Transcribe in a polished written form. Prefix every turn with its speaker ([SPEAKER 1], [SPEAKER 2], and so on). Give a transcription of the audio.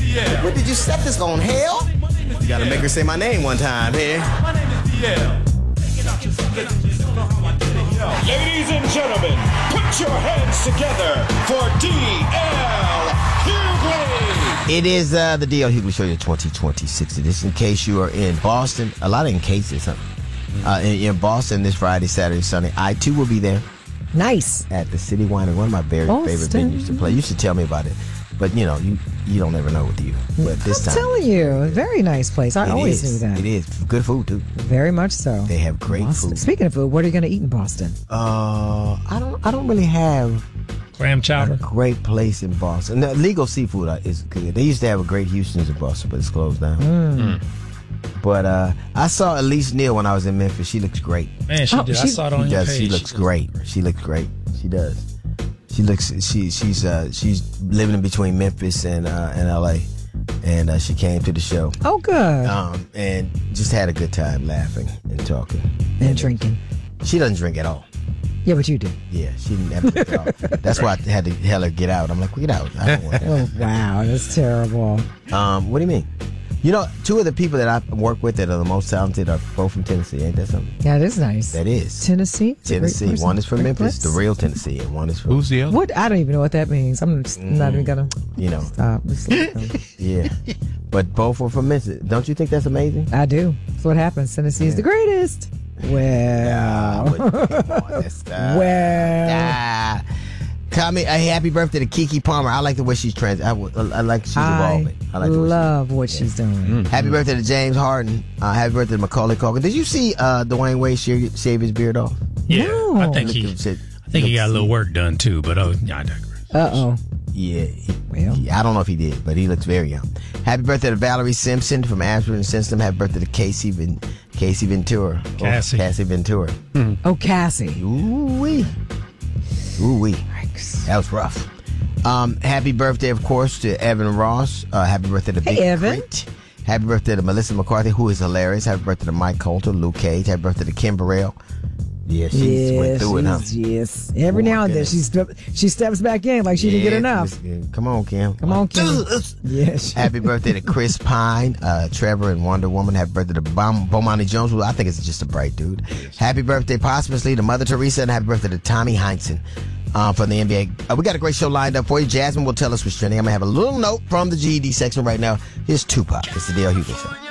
[SPEAKER 1] What did you set this on, hell? You gotta make her say my name one time here. My name is DL.
[SPEAKER 2] Ladies and gentlemen, put your hands together for D.L. Hughley.
[SPEAKER 1] It is the D.L. Hughley Show, your 2026 edition. In case you are in Boston, a lot of in cases, in Boston this Friday, Saturday, Sunday, I too will be there.
[SPEAKER 3] Nice.
[SPEAKER 1] At the City Winery, one of my very favorite venues to play. You should tell me about it. But, you don't ever know with you. But this time.
[SPEAKER 3] I'm telling you, very nice place. I always knew that.
[SPEAKER 1] It is. Good food, too.
[SPEAKER 3] Very much so.
[SPEAKER 1] They have great food.
[SPEAKER 3] Speaking of food, what are you going to eat in Boston?
[SPEAKER 1] I don't really have
[SPEAKER 4] clam chowder.
[SPEAKER 1] A great place in Boston. No, Legal Seafood is good. They used to have a great Houston's in Boston, but it's closed down. But I saw Elise Neal when I was in Memphis. She looks great.
[SPEAKER 4] Man, she did. I saw it on your page.
[SPEAKER 1] She looks great. She looks great. She does. She's living in between Memphis and LA, and she came to the show.
[SPEAKER 3] Oh, good.
[SPEAKER 1] And just had a good time laughing and talking
[SPEAKER 3] and drinking.
[SPEAKER 1] She doesn't drink at all.
[SPEAKER 3] Yeah, but you do.
[SPEAKER 1] Yeah, she never drink at all. That's why I had to tell her get out. I'm like, well, get out. I don't want to.
[SPEAKER 3] Oh wow, that's terrible.
[SPEAKER 1] What do you mean? You know, two of the people that I work with that are the most talented are both from Tennessee. Ain't that something?
[SPEAKER 3] That is nice.
[SPEAKER 1] That is.
[SPEAKER 3] Tennessee?
[SPEAKER 1] Tennessee. One is from Memphis, the real Tennessee, and one is from...
[SPEAKER 5] Who's the other?
[SPEAKER 3] What? I don't even know what that means. I'm just not even going to stop.
[SPEAKER 1] Yeah. But both are from Memphis. Don't you think that's amazing?
[SPEAKER 3] I do. That's what happens. Tennessee is the greatest. Well. Well.
[SPEAKER 1] Tell me, happy birthday to Keke Palmer. I like the way she's I like she's evolving. I
[SPEAKER 3] love what she's doing.
[SPEAKER 1] Happy birthday to James Harden. Happy birthday to Macaulay Culkin. Did you see Dwayne Wade shave his beard off?
[SPEAKER 4] Yeah,
[SPEAKER 3] no.
[SPEAKER 4] I think he got a little work done too. But I digress.
[SPEAKER 3] Uh-oh.
[SPEAKER 1] Yeah. I don't know if he did, but he looks very young. Happy birthday to Valerie Simpson from Ashford and Simpson. Happy birthday to Casey Ventura. Cassie Ventura.
[SPEAKER 3] Oh, Cassie.
[SPEAKER 1] Ooh-wee. That was rough. Happy birthday, of course, to Evan Ross. Happy birthday to Big
[SPEAKER 3] Evan.
[SPEAKER 1] Crit. Happy birthday to Melissa McCarthy, who is hilarious. Happy birthday to Mike Coulter, Luke Cage. Happy birthday to Kim Burrell. Yeah, she went through it, huh?
[SPEAKER 3] Yes. Every now and then she steps back in like she didn't get enough.
[SPEAKER 1] Come on, Kim.
[SPEAKER 3] Come on, Kim. Yes.
[SPEAKER 1] Happy birthday to Chris Pine, Trevor, and Wonder Woman. Happy birthday to Bomani Jones, who I think is just a bright dude. Happy birthday, posthumously, to Mother Teresa, and happy birthday to Tommy Heinsohn. From the NBA. We got a great show lined up for you. Jasmine will tell us what's trending. I'm going to have a little note from the GED section right now. Here's Tupac. It's the D.L. Hughley Show.